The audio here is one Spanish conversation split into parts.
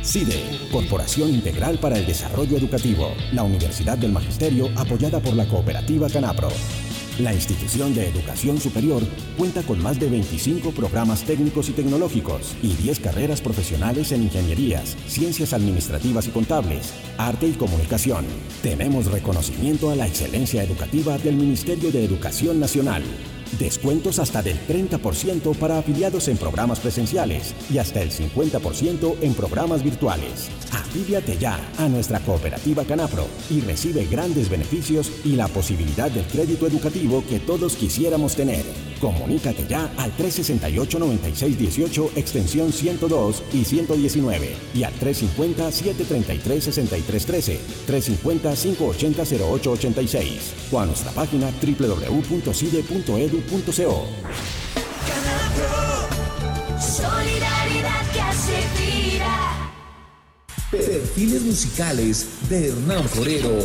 CIDE, Corporación Integral para el Desarrollo Educativo, la Universidad del Magisterio apoyada por la cooperativa Canapro. La institución de educación superior cuenta con más de 25 programas técnicos y tecnológicos y 10 carreras profesionales en ingenierías, ciencias administrativas y contables, arte y comunicación. Tenemos reconocimiento a la excelencia educativa del Ministerio de Educación Nacional. Descuentos hasta del 30% para afiliados en programas presenciales y hasta el 50% en programas virtuales. Afíliate ya a nuestra cooperativa Canapro y recibe grandes beneficios y la posibilidad del crédito educativo que todos quisiéramos tener. Comunícate ya al 368-9618 extensión 102 y 119 y al 350-733-6313, 350-580-0886 o a nuestra página www.cide.edu.co. Canapro, solidaridad que hace vida. Perfiles musicales de Hernán Forero.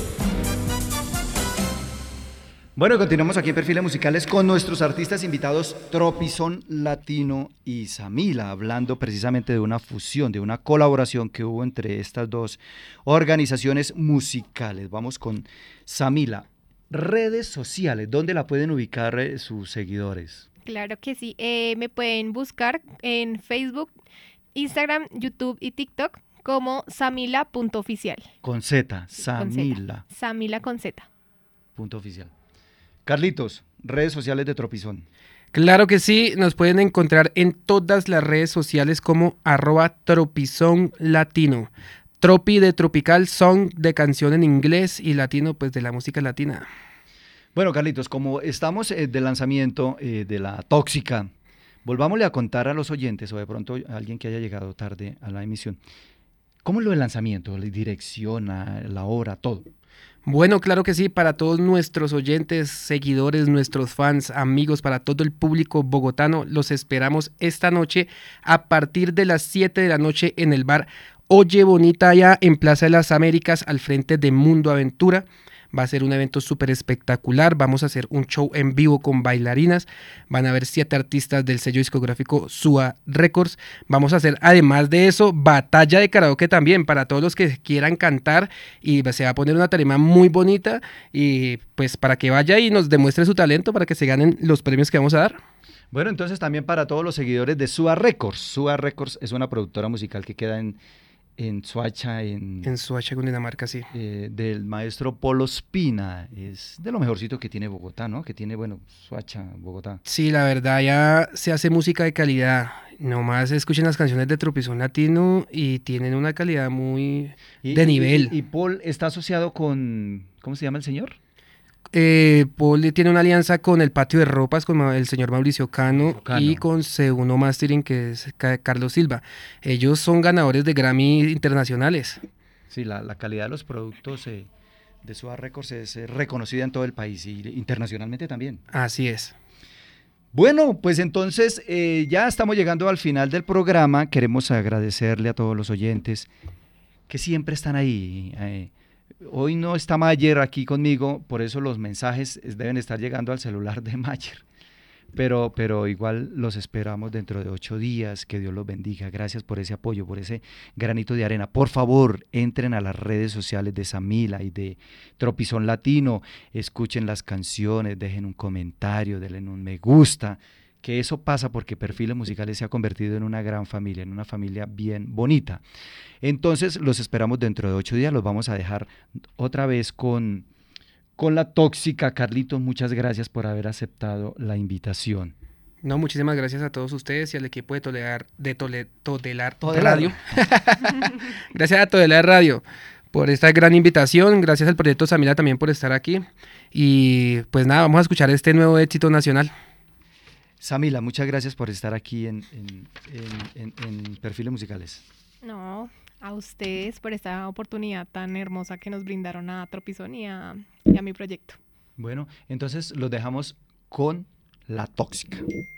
Bueno, continuamos aquí en Perfiles Musicales con nuestros artistas invitados Tropizón Latino y Samila, hablando precisamente de una fusión, de una colaboración que hubo entre estas dos organizaciones musicales. Vamos con Samila. Redes sociales, ¿dónde la pueden ubicar sus seguidores? Claro que sí, me pueden buscar en Facebook, Instagram, YouTube y TikTok como samila.oficial. Con Z, Samila. Samila con Z. Punto oficial. Carlitos, redes sociales de Tropizón. Claro que sí, nos pueden encontrar en todas las redes sociales como @tropizonlatino. Tropi de tropical, song de canción en inglés y latino pues de la música latina. Bueno, Carlitos, como estamos de lanzamiento de La Tóxica, volvámosle a contar a los oyentes o de pronto a alguien que haya llegado tarde a la emisión, ¿cómo es lo del lanzamiento, la dirección, la hora, todo? Bueno, claro que sí, para todos nuestros oyentes, seguidores, nuestros fans, amigos, para todo el público bogotano, los esperamos esta noche a partir de las 7 de la noche en el bar Oye Bonita, allá en Plaza de las Américas, al frente de Mundo Aventura. Va a ser un evento súper espectacular, vamos a hacer un show en vivo con bailarinas, van a haber 7 artistas del sello discográfico SUA Records, vamos a hacer además de eso batalla de karaoke también para todos los que quieran cantar y se va a poner una tarima muy bonita y pues para que vaya y nos demuestre su talento para que se ganen los premios que vamos a dar. Bueno, entonces también para todos los seguidores de SUA Records. SUA Records es una productora musical que queda en Soacha, en Soacha, Cundinamarca, sí. Del maestro Polo Spina, es de lo mejorcito que tiene Bogotá, ¿no? Que tiene, bueno, Soacha, Bogotá. Sí, la verdad, ya se hace música de calidad. Nomás escuchen las canciones de Tropizón Latino y tienen una calidad muy de nivel. Y Paul está asociado con, ¿cómo se llama el señor? Paul tiene una alianza con el Patio de Ropas, con el señor Mauricio Cano y con C1 Mastering, que es Carlos Silva. Ellos son ganadores de Grammy internacionales. Sí, la calidad de los productos de SUA Records es reconocida en todo el país y internacionalmente también. Así es. Bueno, pues entonces ya estamos llegando al final del programa. Queremos agradecerle a todos los oyentes que siempre están ahí. Hoy no está Mayer aquí conmigo, por eso los mensajes deben estar llegando al celular de Mayer. Pero igual los esperamos dentro de 8 días, que Dios los bendiga. Gracias por ese apoyo, por ese granito de arena. Por favor, entren a las redes sociales de Samila y de Tropizón Latino, escuchen las canciones, dejen un comentario, denle un me gusta, que eso pasa porque Perfiles Musicales se ha convertido en una gran familia, en una familia bien bonita. Entonces los esperamos dentro de 8 días, los vamos a dejar otra vez con La Tóxica. Carlitos, muchas gracias por haber aceptado la invitación. No, muchísimas gracias a todos ustedes y al equipo de Todelar Radio. Gracias a Todelar Radio por esta gran invitación, gracias al Proyecto Samila también por estar aquí y pues nada, vamos a escuchar este nuevo éxito nacional. Samila, muchas gracias por estar aquí en Perfiles Musicales. No, a ustedes por esta oportunidad tan hermosa que nos brindaron a Tropizón y a mi proyecto. Bueno, entonces los dejamos con La Tóxica.